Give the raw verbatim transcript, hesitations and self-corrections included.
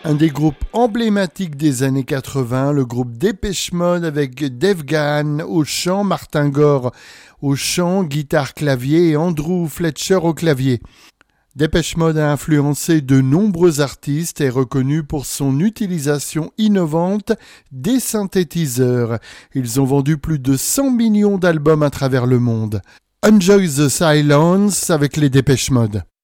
Un des groupes emblématiques des années quatre-vingts, le groupe Depeche Mode avec Dave Gahan au chant, Martin Gore au chant, guitare, clavier et Andrew Fletcher au clavier. Depeche Mode a influencé de nombreux artistes et est reconnu pour son utilisation innovante des synthétiseurs. Ils ont vendu plus de cent millions d'albums à travers le monde. Enjoy the Silence avec les Depeche Mode.